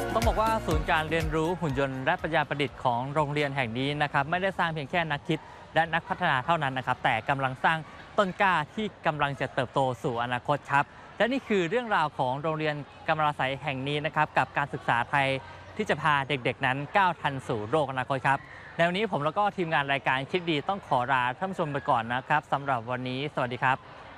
ต้องบอกว่าศูนย์การเรียนรู้หุ่นยนต์และปัญญาประดิษฐ์ของโรงเรียนแห่งนี้นะครับไม่ได้สร้างเพียงแค่นักคิดและนักพัฒนาเท่านั้นนะครับแต่กำลังสร้างต้นกล้าที่กำลังจะเติบโตสู่อนาคตครับและนี่คือเรื่องราวของโรงเรียนกำมะไสแห่งนี้นะครับกับการศึกษาไทยที่จะพาเด็กๆนั้นก้าวทันสู่โลกอนาคตครับในวันนี้ผมแล้วก็ทีมงานรายการคิดดีต้องขอลาท่านผู้ชมไปก่อนนะครับสำหรับวันนี้สวัสดีครับ